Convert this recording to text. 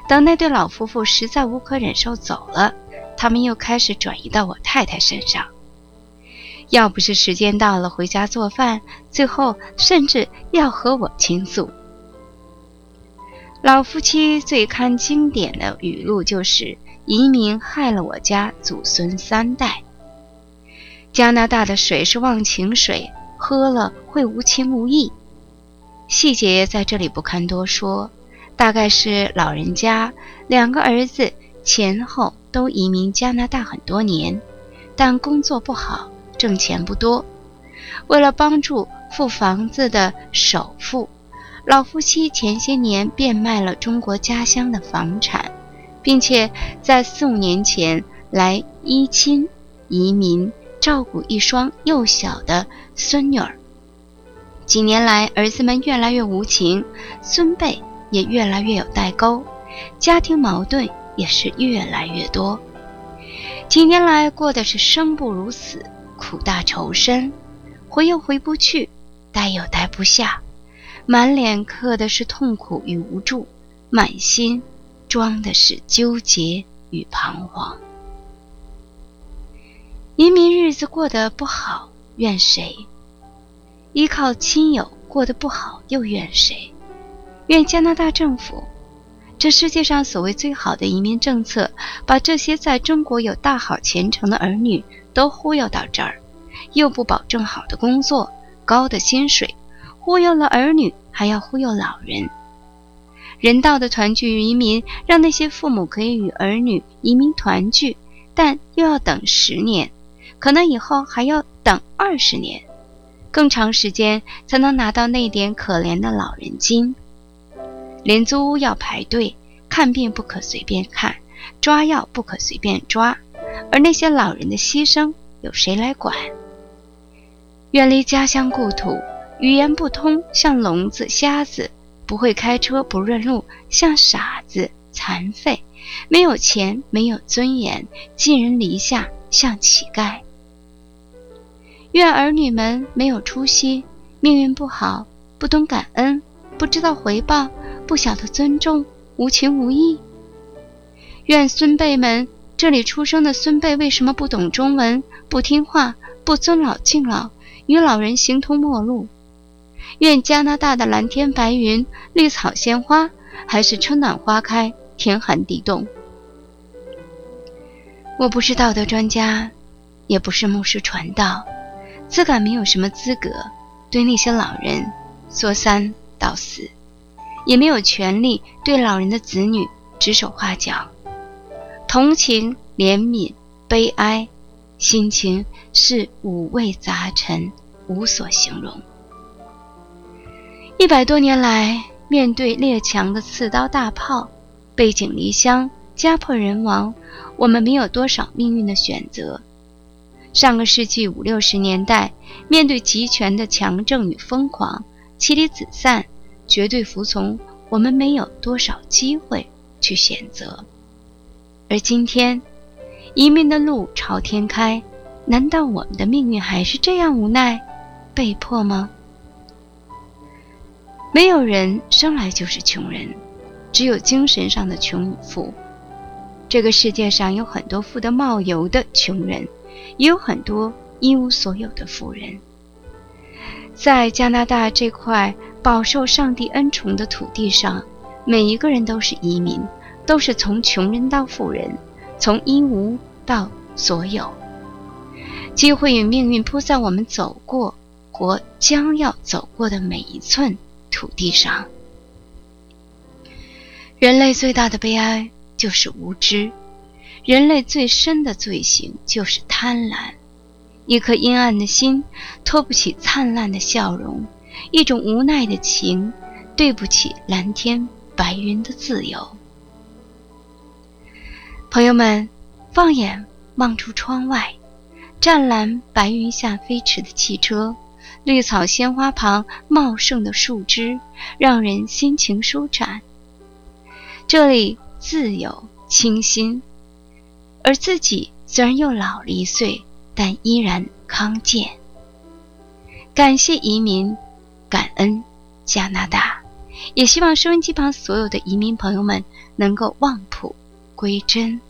等那对老夫妇实在无可忍受走了，他们又开始转移到我太太身上。要不是时间到了回家做饭，最后甚至要和我倾诉。老夫妻最堪经典的语录就是移民害了我家祖孙3代。加拿大的水是忘情水，喝了会无情无义。细节在这里不堪多说，大概是老人家2个儿子前后都移民加拿大很多年，但工作不好，挣钱不多。为了帮助付房子的首付，老夫妻前些年变卖了中国家乡的房产，并且在4、5年前来依亲移民，照顾一双幼小的孙女儿。几年来，儿子们越来越无情，孙辈也越来越有代沟，家庭矛盾也是越来越多。几年来过的是生不如死，苦大仇深，回又回不去，待又待不下，满脸刻的是痛苦与无助，满心装的是纠结与彷徨。移民日子过得不好，怨谁？依靠亲友过得不好，又怨谁？怨加拿大政府。这世界上所谓最好的移民政策，把这些在中国有大好前程的儿女都忽悠到这儿，又不保证好的工作、高的薪水，忽悠了儿女，还要忽悠老人。人道的团聚移民，让那些父母可以与儿女移民团聚，但又要等10年，可能以后还要等20年，更长时间才能拿到那点可怜的老人金。廉租屋要排队，看病不可随便看，抓药不可随便抓，而那些老人的牺牲有谁来管？远离家乡故土，语言不通，像聋子瞎子；不会开车不认路，像傻子残废；没有钱没有尊严，寄人篱下，像乞丐。愿儿女们没有出息，命运不好，不懂感恩，不知道回报，不晓得尊重，无情无义。愿孙辈们，这里出生的孙辈为什么不懂中文，不听话，不尊老敬老，与老人形同陌路？愿加拿大的蓝天白云、绿草鲜花，还是春暖花开，天寒地冻。我不是道德专家，也不是牧师传道，自感没有什么资格对那些老人说3道4，也没有权利对老人的子女指手画脚。同情、怜悯、悲哀，心情是五味杂陈，无所形容。100多年来，面对列强的刺刀大炮，背井离乡，家破人亡，我们没有多少命运的选择。上个世纪50、60年代，面对集权的强政与疯狂，妻离子散，绝对服从，我们没有多少机会去选择。而今天，移民的路朝天开，难道我们的命运还是这样无奈、被迫吗？没有人生来就是穷人，只有精神上的穷与富。这个世界上有很多富得冒油的穷人，也有很多一无所有的富人。在加拿大这块饱受上帝恩宠的土地上，每一个人都是移民，都是从穷人到富人，从一无到所有。机会与命运铺在我们走过或将要走过的每一寸土地上。人类最大的悲哀就是无知，人类最深的罪行就是贪婪。一颗阴暗的心托不起灿烂的笑容，一种无奈的情对不起蓝天白云的自由。朋友们，放眼望出窗外，湛蓝白云下飞驰的汽车，绿草鲜花旁茂盛的树枝，让人心情舒展。这里自由清新，而自己虽然又老了1岁，但依然康健。感谢移民，感恩加拿大， 也希望收音机旁所有的移民朋友们能够忘谱归真。